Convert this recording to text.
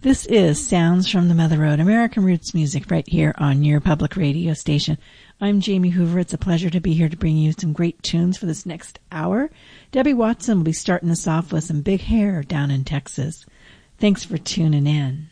This is Sounds from the Mother Road, American Roots Music, right here on your public radio station. I'm Jamie Hoover. It's a pleasure to be here to bring you some great tunes for this next hour. Debbie Watson will be starting us off with some Big Hair down in Texas. Thanks for tuning in.